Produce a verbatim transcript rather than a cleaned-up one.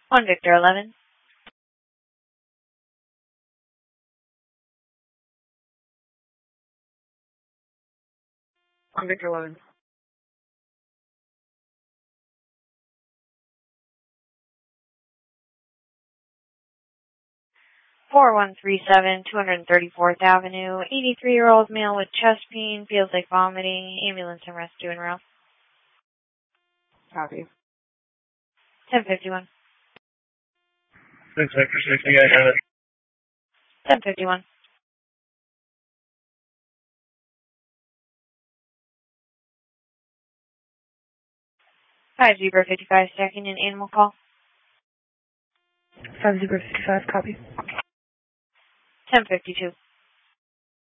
one Victor eleven. one Victor eleven. four one three seven, two hundred thirty-fourth Avenue, eighty-three-year-old male with chest pain, feels like vomiting, ambulance and rescue en route. Copy. ten fifty-one. six Victor sixty, I have it. ten fifty-one. five Zebra fifty-five, second in animal call. five Zebra fifty-five, copy. ten fifty-two.